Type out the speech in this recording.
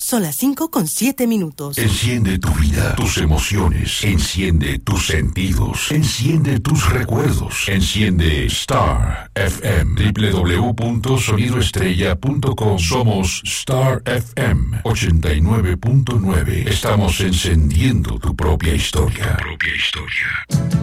Son las 5:07. Enciende tu vida, tus emociones. Enciende tus sentidos. Enciende tus recuerdos. Enciende Star FM. www.sonidoestrella.com. Somos Star FM 89.9. Estamos encendiendo tu propia historia.